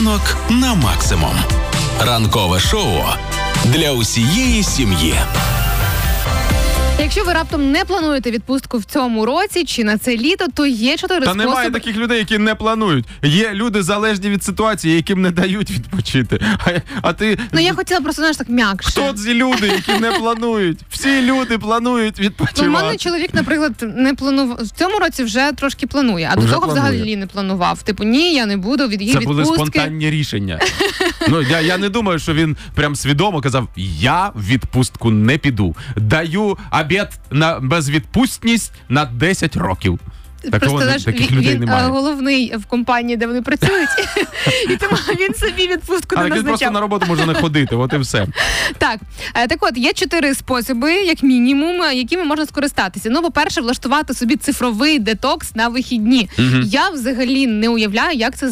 Ранок на максимум. Ранкове шоу для усієї сім'ї. Якщо ви раптом не плануєте відпустку в цьому році чи на це літо, то є 4 способи. Та немає таких людей, які не планують. Є люди залежні від ситуації, яким не дають відпочити. А ти... Ну, я хотіла просто, знаєш, так м'якше. Хто ці люди, які не планують? Всі люди планують відпочивати. Ну, у мене чоловік, наприклад, не планував. В цьому році вже трошки планує, а до того взагалі не планував. Типу, ні, я не буду від її Це відпустки. були спонтанні рішення. Ну, я не думаю, що він прям свідомо казав, я в відпустку не піду. Даю обід на безвідпустність на 10 років. Просто таких людей він немає. Головний в компанії, де вони працюють, і тому він собі відпустку не Але він просто назначав. на роботу може не ходити, от і все. Так от, є 4 способи, як мінімум, якими можна скористатися. Ну, по-перше, влаштувати собі цифровий детокс на вихідні. Я взагалі не уявляю, як це